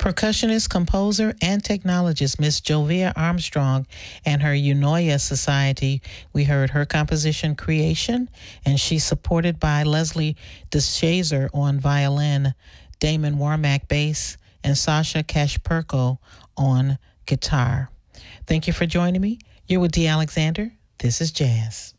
Percussionist, composer, and technologist Miss Jovia Armstrong and her Eunoia Society. We heard her composition Creation, and she's supported by Leslie DeShazer on violin, Damon Warmack bass, and Sasha Kashperko on guitar. Thank you for joining me. You're with Dee Alexander. This is Jazz.